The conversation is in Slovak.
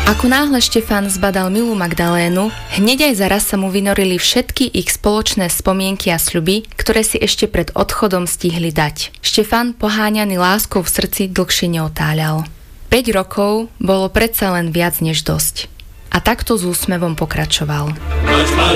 Ako náhle Štefán zbadal milú Magdalénu, hneď aj zaraz sa mu vynorili všetky ich spoločné spomienky a sľuby, ktoré si ešte pred odchodom stihli dať. Štefán, poháňaný láskou v srdci, dlhšie neotáľal. 5 rokov bolo predsa len viac než dosť. A takto s úsmevom pokračoval.